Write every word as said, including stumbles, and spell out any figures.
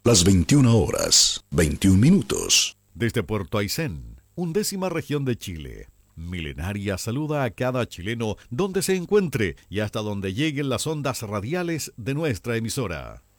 las veintiuna horas, veintiún minutos. Desde Puerto Aysén, undécima región de Chile, Milenaria saluda a cada chileno donde se encuentre y hasta donde lleguen las ondas radiales de nuestra emisora.